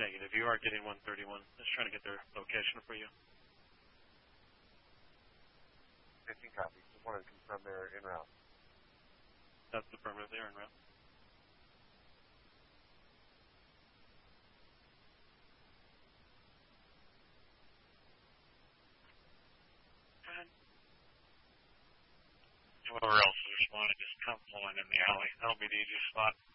Negative. You are getting 131. Just trying to get their location for you. 15 copies. Just wanted to confirm they're en route. That's affirmative. They're en route. Whoever else is responding, just come pulling in the alley. That'll be the easiest spot.